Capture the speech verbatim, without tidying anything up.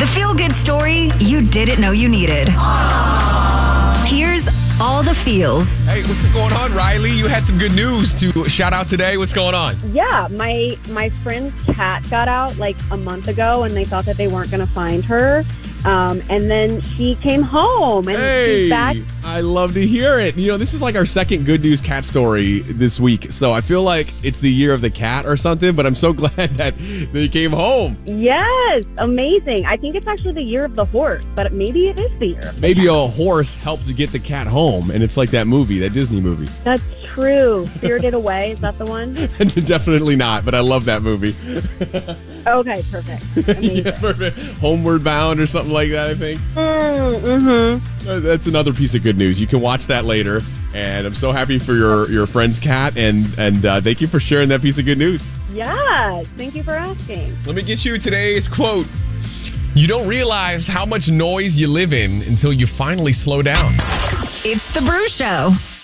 The feel-good story you didn't know you needed. Here's all the feels. Hey, what's going on, Riley? You had some good news to shout out today. What's going on? Yeah, my my friend's cat got out like a month ago, and they thought that they weren't going to find her. Um, and then she came home, and Hey, she's back. I love to hear it. You know, this is like our second good news cat story this week. So I feel like it's the year of the cat or something, but I'm so glad that they came home. Yes, amazing. I think it's actually the year of the horse, but maybe it is the year. of the Maybe cat. a horse helped to get the cat home, and it's like that movie, that Disney movie. That's true. Spirited Away, is that the one? Definitely not, but I love that movie. Okay, perfect. Amazing. Yeah, perfect. Homeward Bound or something like that, I think. Mm, mm-hmm. Uh, That's another piece of good news. You can watch that later, and I'm so happy for your, your friend's cat, and, and uh, thank you for sharing that piece of good news. Yes, thank you for asking. Let me get you today's quote. You don't realize how much noise you live in until you finally slow down. It's The Brew Show.